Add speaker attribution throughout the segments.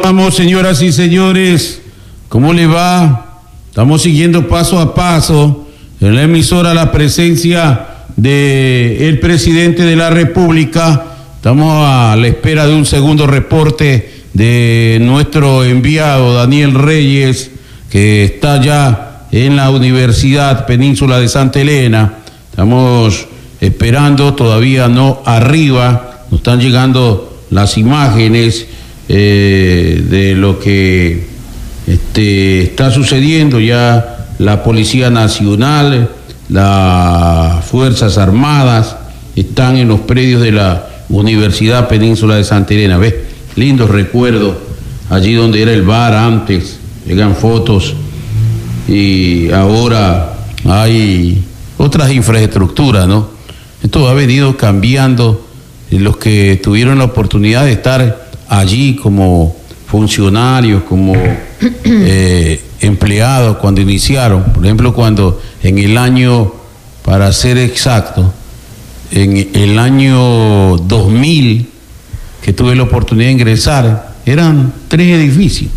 Speaker 1: Vamos, señoras y señores, ¿cómo le va? Estamos siguiendo paso a paso en la emisora la presencia del presidente de la República. Estamos a la espera de un segundo reporte de nuestro enviado Daniel Reyes, que está ya en la Universidad Península de Santa Elena. Estamos esperando, todavía no arriba, nos están llegando las imágenes de lo que está sucediendo. Ya la Policía Nacional, las Fuerzas Armadas están en los predios de la Universidad Península de Santa Elena. ¿Ves? Lindos recuerdos, allí donde era el bar antes, llegan fotos y ahora hay otras infraestructuras, ¿no? Esto ha venido cambiando. Los que tuvieron la oportunidad de estar allí como funcionarios, como empleados cuando iniciaron, por ejemplo, cuando en el año, para ser exacto, en el año 2000, que tuve la oportunidad de ingresar, eran tres edificios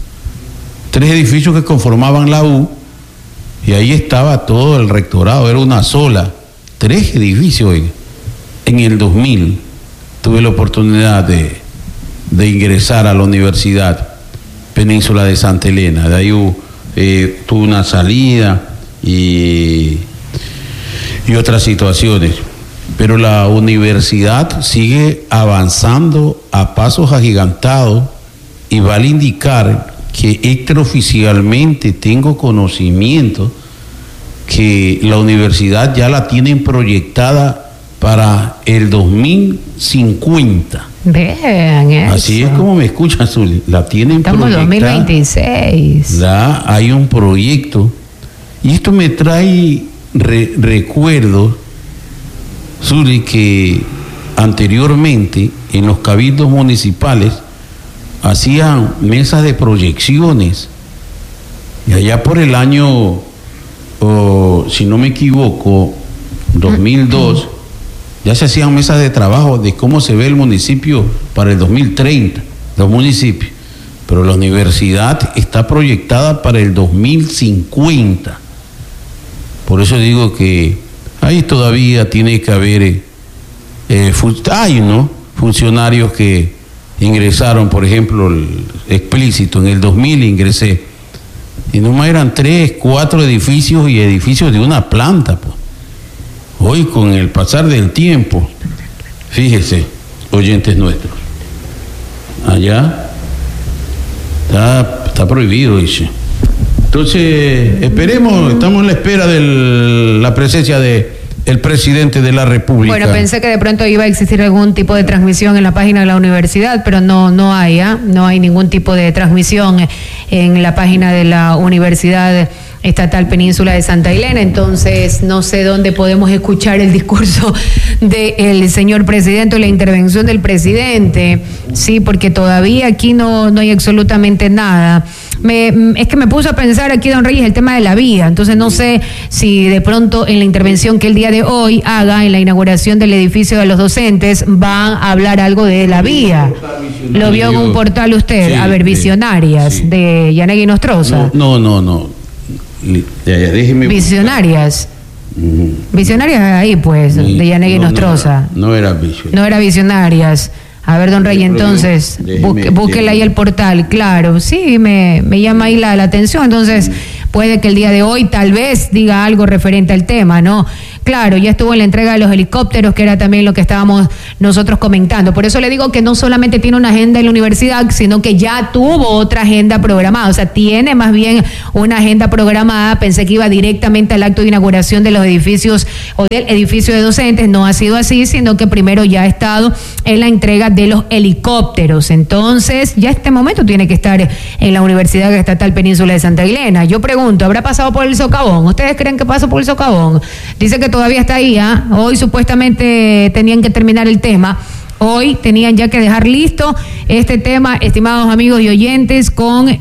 Speaker 1: que conformaban la U, y ahí estaba todo el rectorado, era una sola, 3 edificios. Oiga. En el 2000 tuve la oportunidad de ingresar a la Universidad Península de Santa Elena. De ahí tuve una salida y otras situaciones. Pero la universidad sigue avanzando a pasos agigantados, y vale indicar que extraoficialmente tengo conocimiento que la universidad ya la tienen proyectada para el 2050.
Speaker 2: Vean eso.
Speaker 1: Así es como me escuchan, Zuli. La tienen
Speaker 2: Estamos en
Speaker 1: proyectada.
Speaker 2: 2026.
Speaker 1: Hay un proyecto. Y esto me trae recuerdos, Zuli, que anteriormente en los cabildos municipales hacían mesas de proyecciones. Y allá por el año, si no me equivoco, 2002, ya se hacían mesas de trabajo de cómo se ve el municipio para el 2030, los municipios. Pero la universidad está proyectada para el 2050. Por eso digo que ahí todavía tiene que haber, funcionarios que ingresaron, por ejemplo, explícito, en el 2000 ingresé, y nomás eran 3, 4 edificios y edificios de una planta, pues. Hoy, con el pasar del tiempo, fíjese, oyentes nuestros, allá está prohibido, dice. Entonces, esperemos, estamos en la espera de la presencia de el presidente de la República.
Speaker 2: Bueno, pensé que de pronto iba a existir algún tipo de transmisión en la página de la universidad, pero no hay, no hay ningún tipo de transmisión en la página de la Universidad Estatal Península de Santa Elena. Entonces no sé dónde podemos escuchar el discurso del señor presidente o la intervención del presidente, sí, porque todavía aquí no hay absolutamente nada. Es que me puso a pensar aquí, don Reyes, el tema de la vía. Entonces no sé si de pronto en la intervención que el día de hoy haga en la inauguración del edificio de los docentes van a hablar algo de la vía. ¿Lo vio en un portal usted?
Speaker 1: Sí,
Speaker 2: a ver, Visionarias,
Speaker 1: sí.
Speaker 2: De Yanegui Nostroza.
Speaker 1: No. Ya, déjeme
Speaker 2: Visionarias. Visionarias ahí, pues, de Yanegui Nostroza.
Speaker 1: No era Visionarias.
Speaker 2: No era Visionarias. A ver, don Rey, entonces, búsquele ahí el portal, claro. Sí, me llama ahí la atención. Entonces, puede que el día de hoy tal vez diga algo referente al tema, ¿no? Claro, ya estuvo en la entrega de los helicópteros, que era también lo que estábamos nosotros comentando. Por eso le digo que no solamente tiene una agenda en la universidad, sino que ya tuvo otra agenda programada. O sea, tiene más bien una agenda programada. Pensé que iba directamente al acto de inauguración de los edificios o del edificio de docentes. No ha sido así, sino que primero ya ha estado en la entrega de los helicópteros. Entonces, ya este momento tiene que estar en la Universidad Estatal Península de Santa Elena. Yo pregunto, ¿habrá pasado por el socavón? ¿Ustedes creen que pasó por el socavón? Dice que todavía está ahí, ¿ah? Hoy supuestamente tenían que terminar el tema. Hoy tenían ya que dejar listo este tema, estimados amigos y oyentes, con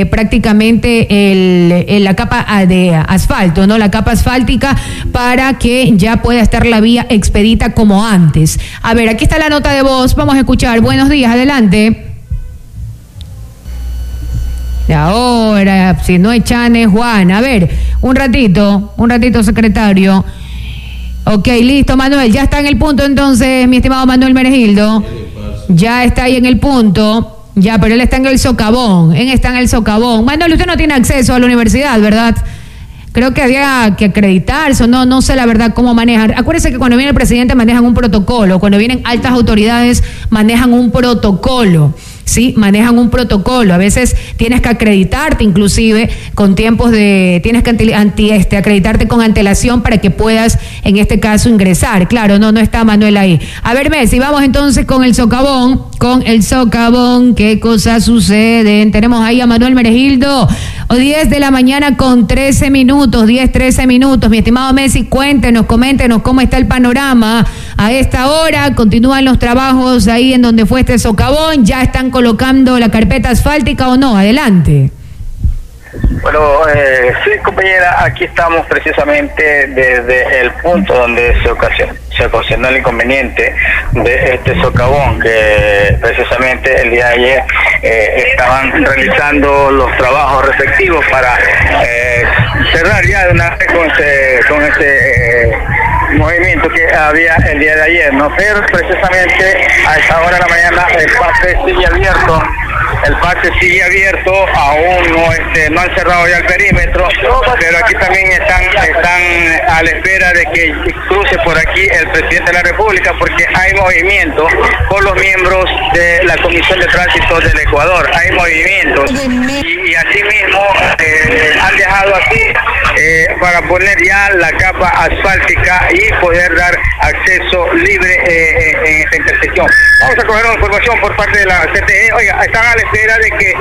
Speaker 2: prácticamente la capa de asfalto, ¿no? La capa asfáltica, para que ya pueda estar la vía expedita como antes. A ver, aquí está la nota de voz, vamos a escuchar. Buenos días, adelante. Ahora, si no es Chan, es Juan. A ver, un ratito, secretario. Ok, listo, Manuel, ya está en el punto entonces, mi estimado Manuel Meregildo. Ya está ahí en el punto. Ya, pero él está en el socavón. Manuel, usted no tiene acceso a la universidad, ¿verdad? Creo que había que acreditarse, no sé la verdad cómo manejan. Acuérdense que cuando viene el presidente manejan un protocolo, cuando vienen altas autoridades manejan un protocolo. Sí, manejan un protocolo. A veces tienes que acreditarte, inclusive con tiempos tienes que acreditarte con antelación para que puedas, en este caso, ingresar. Claro, no está Manuel ahí. A ver, Messi, vamos entonces con el socavón. ¿Qué cosas suceden? Tenemos ahí a Manuel Meregildo. 10 de la mañana con 13 minutos, 13 minutos. Mi estimado Messi, coméntenos cómo está el panorama a esta hora. Continúan los trabajos ahí en donde fue este socavón. ¿Ya están colocando la carpeta asfáltica o no? Adelante.
Speaker 3: Bueno, sí, compañera, aquí estamos precisamente desde el punto donde se ocasionó el inconveniente de este socavón, que precisamente el día de ayer estaban realizando los trabajos respectivos para cerrar ya de una vez con este movimiento que había el día de ayer, ¿no? Pero precisamente a esta hora de la mañana el pase sigue abierto, aún no han cerrado ya el perímetro, pero aquí también están a la espera de que cruce por aquí el presidente de la República, porque hay movimiento por los miembros de la Comisión de Tránsito del Ecuador, hay movimientos, y asimismo han dejado así para poner ya la capa asfáltica y poder dar acceso libre en esta intersección. Vamos a coger una información por parte de la CTE. Oiga, están a la espera de que...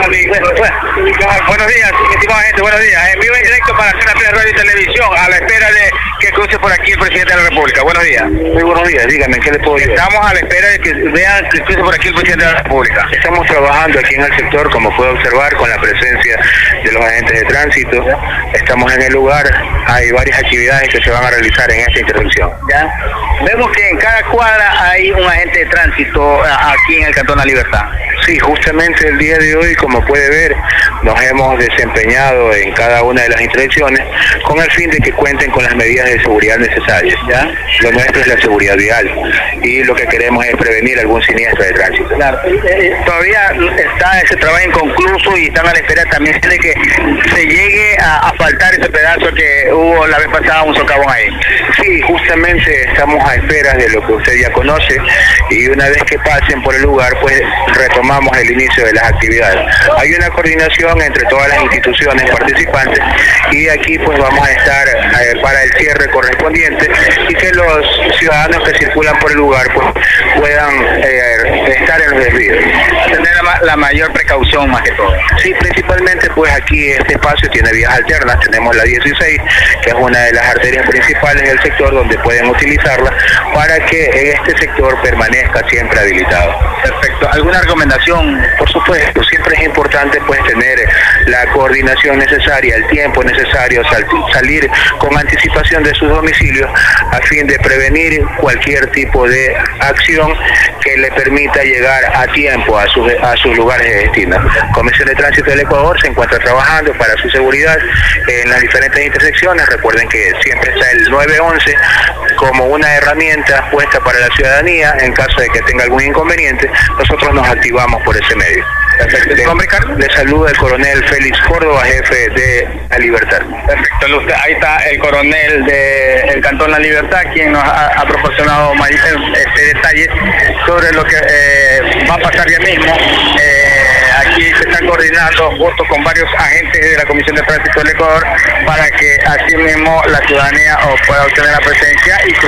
Speaker 3: Buenos días, estimada gente, buenos días. En vivo y directo para Antena 3 Radio y Televisión, a la espera de que cruce por aquí el presidente de la República. Buenos días.
Speaker 4: Muy buenos días, dígame, ¿qué le puedo ayudar?
Speaker 3: Estamos a la espera de que vean que cruce por aquí el presidente de la República.
Speaker 4: Estamos trabajando aquí en el sector, como puede observar, con la presencia de los agentes de tránsito. Estamos en el lugar, hay varias actividades que se van a realizar en esta intervención.
Speaker 3: ¿Ya? Vemos que en cada cuadra hay un agente de tránsito aquí en el Cantón La Libertad.
Speaker 4: Sí, justamente el día de hoy, como puede ver, nos hemos desempeñado en cada una de las intervenciones con el fin de que cuenten con las medidas de seguridad necesarias. ¿Ya? Lo nuestro es la seguridad vial y lo que queremos es prevenir algún siniestro de tránsito.
Speaker 3: Claro. Todavía está ese trabajo inconcluso y están a la espera también de que se llegue a faltar ese pedazo que hubo la vez pasada, un socavón ahí.
Speaker 4: Sí, justamente estamos a espera de lo que usted ya conoce y una vez que pasen por el lugar, pues retomamos el inicio de las actividades. Hay una coordinación entre todas las instituciones participantes y aquí pues vamos a estar para el cierre correspondiente y que los ciudadanos que circulan por el lugar pues puedan estar en los desvíos.
Speaker 3: Tener la mayor precaución más que todo.
Speaker 4: Sí, principalmente pues aquí este espacio tiene vías alternas, tenemos la 16, que es una de las arterias principales del sector donde pueden utilizarla para que este sector permanezca siempre habilitado.
Speaker 3: Perfecto. ¿Alguna recomendación?
Speaker 4: Por supuesto, siempre es importante pues tener la coordinación necesaria, el tiempo necesario, salir con anticipación de sus domicilios a fin de prevenir cualquier tipo de acción que le permita llegar a tiempo a sus lugares de destino. Comisión de Tránsito del Ecuador se encuentra trabajando para su seguridad en las diferentes intersecciones. Recuerden que siempre está el 911 como una herramienta puesta para la ciudadanía en caso de que tenga algún inconveniente. Nosotros nos activamos por ese medio.
Speaker 3: Perfecto. ¿Tu nombre, Carlos?
Speaker 4: Le saluda el coronel Félix Córdoba, jefe de La Libertad.
Speaker 3: Perfecto. Ahí está el coronel del Cantón La Libertad, quien nos ha proporcionado detalles sobre lo que va a pasar ya mismo. Aquí se están coordinando junto con varios agentes de la Comisión de Tránsito del Ecuador para que así mismo la ciudadanía pueda obtener la presencia y